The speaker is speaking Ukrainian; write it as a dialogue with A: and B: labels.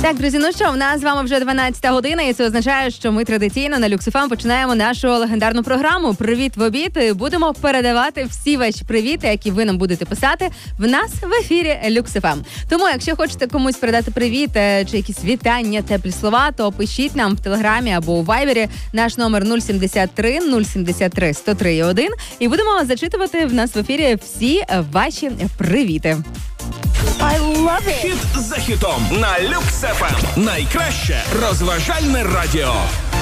A: Так, друзі, ну що, в нас з вами вже 12-та година, і це означає, що ми традиційно на Люкс ФМ починаємо нашу легендарну програму «Привіт в обід». Будемо передавати всі ваші привіти, які ви нам будете писати в нас в ефірі Люкс ФМ. Тому, якщо хочете комусь передати привіт чи якісь вітання, теплі слова, то пишіть нам в Телеграмі або у Вайбері наш номер 073 073 103 1 і будемо зачитувати в нас в ефірі всі ваші привіти.
B: I love it.
C: Хіт за хітом на Люкс ФМ. Найкраще розважальне радіо.